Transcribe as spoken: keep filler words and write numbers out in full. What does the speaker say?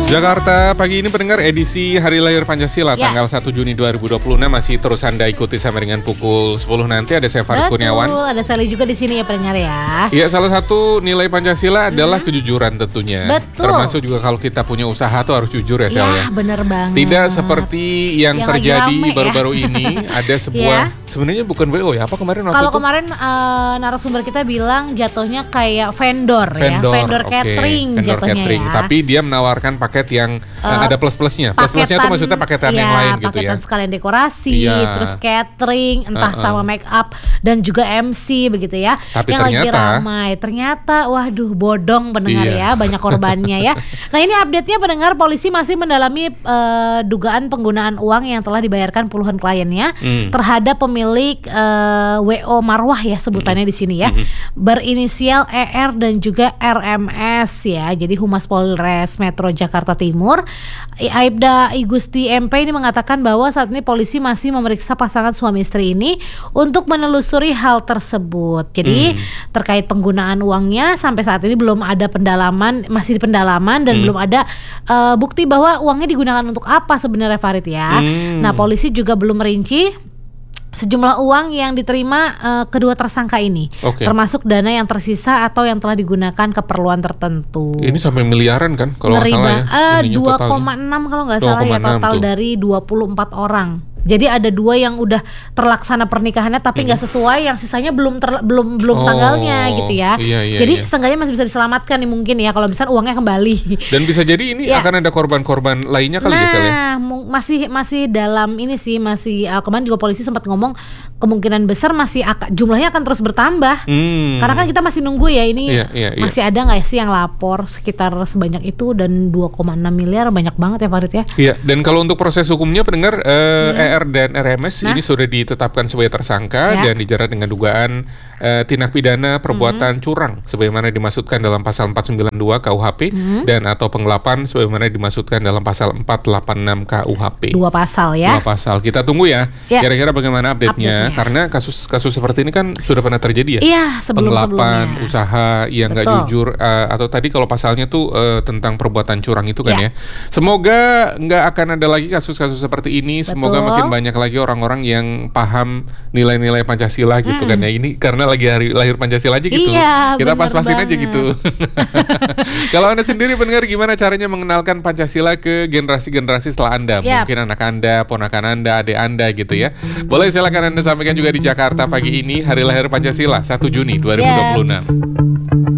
Jakarta pagi ini pendengar edisi Hari Lahir Pancasila ya. Tanggal satu Juni dua ribu dua puluh enam masih terus Anda ikuti sampai dengan pukul sepuluh nanti. Ada saya Farid Kurniawan. Betul, ada Sally juga di sini ya pendengar ya. Iya, salah satu nilai Pancasila adalah hmm. kejujuran tentunya. Betul. Termasuk juga kalau kita punya usaha tuh harus jujur ya, Sel ya. Ya, bener banget. Tidak seperti yang, yang terjadi rame, baru-baru ya. ini ada sebuah ya. Sebenarnya bukan W O ya, apa kemarin waktu Kalau itu? kemarin uh, narasumber kita bilang jatuhnya kayak vendor, vendor ya, vendor okay. catering vendor jatuhnya catering. ya. Tapi dia menawarkan paket yang uh, ada plus-plusnya. Plus-plusnya itu maksudnya paketan ya, yang lain gitu ya. Paketan sekalian dekorasi, ya. terus catering, entah uh-uh. sama make up dan juga M C begitu ya. Tapi yang ternyata, lagi ramai. Ternyata waduh bodong pendengar iya. ya, banyak korbannya ya. Nah, ini update-nya pendengar, polisi masih mendalami uh, dugaan penggunaan uang yang telah dibayarkan puluhan kliennya hmm. terhadap pemilik uh, W O Marwah ya sebutannya hmm. di sini ya. Hmm. Berinisial E R dan juga R M S ya. Jadi Humas Polres Metro Jakarta Timur, Aibda Igusti M P ini mengatakan bahwa saat ini polisi masih memeriksa pasangan suami istri ini untuk menelusuri hal tersebut. Jadi hmm. terkait penggunaan uangnya sampai saat ini belum ada pendalaman, masih di pendalaman dan hmm. belum ada uh, bukti bahwa uangnya digunakan untuk apa sebenarnya, Farid ya. Hmm. Nah, polisi juga belum merinci sejumlah uang yang diterima uh, kedua tersangka ini, okay. termasuk dana yang tersisa atau yang telah digunakan keperluan tertentu. Ini sampai miliaran kan kalau nggak salah ya? Uh, dua koma enam kalau nggak salah ya total tuh. Dari dua puluh empat orang. Jadi ada dua yang udah terlaksana pernikahannya tapi nggak hmm. sesuai, yang sisanya belum ter, belum belum oh, tanggalnya gitu ya. Iya, iya, jadi iya. seenggaknya masih bisa diselamatkan nih mungkin ya kalau misalnya uangnya kembali. Dan bisa jadi ini ya. akan ada korban-korban lainnya kali nah, ya, Sel ya? Nah, masih masih dalam ini sih masih uh, kemarin juga polisi sempat ngomong kemungkinan besar masih ak- jumlahnya akan terus bertambah. Hmm. Karena kan kita masih nunggu ya ini iya, iya, iya. masih ada nggak sih yang lapor sekitar sebanyak itu, dan dua koma enam miliar banyak banget ya Farid ya. Iya, dan kalau untuk proses hukumnya pendengar uh, hmm. E R dan R M S nah. ini sudah ditetapkan sebagai tersangka ya. dan dijerat dengan dugaan uh, tindak pidana perbuatan hmm. curang sebagaimana dimaksudkan dalam pasal empat sembilan dua K U H P hmm. dan atau penggelapan sebagaimana dimaksudkan dalam pasal empat delapan enam K U H P. Dua pasal ya. Dua pasal. Kita tunggu ya. ya. Kira-kira bagaimana update-nya? Update-nya. Karena kasus-kasus seperti ini kan sudah pernah terjadi ya. Iya, sebelum-sebelumnya. Penggelapan, usaha yang nggak jujur uh, atau tadi kalau pasalnya tuh uh, tentang perbuatan curang itu kan ya. ya. Semoga nggak akan ada lagi kasus-kasus seperti ini. Betul. Semoga makin banyak lagi orang-orang yang paham nilai-nilai Pancasila gitu hmm. kan ya. Ini karena lagi hari lahir Pancasila aja gitu. Iya, kita pas-pasin aja gitu. Kalau Anda sendiri pendengar, gimana caranya mengenalkan Pancasila ke generasi-generasi setelah Anda? Yep. Mungkin anak Anda, ponakan Anda, adik Anda gitu ya. Boleh silakan Anda sampaikan juga di Jakarta pagi ini Hari Lahir Pancasila satu Juni dua ribu dua puluh enam. Yes.